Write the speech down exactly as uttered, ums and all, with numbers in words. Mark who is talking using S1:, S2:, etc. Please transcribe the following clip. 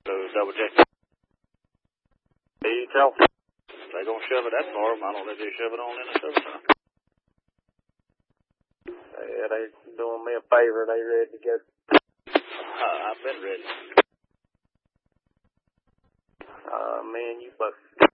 S1: So double check.
S2: You tell.
S1: If they gonna shove it that far, why don't they just shove it on in the service center?
S2: Yeah, they doing me a favor. They ready to go.
S1: Uh, I've been ready.
S2: Uh, man, you both.